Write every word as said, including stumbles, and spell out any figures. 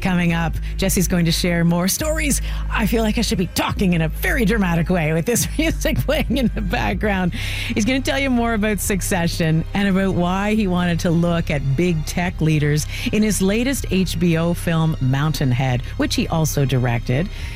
coming up. Jesse's going to share more stories. I feel like I should be talking in a very dramatic way with this music playing in the background. He's going to tell you more about Succession and about why he wanted to look at big tech leaders in his latest H B O film, Mountainhead, which he also directed.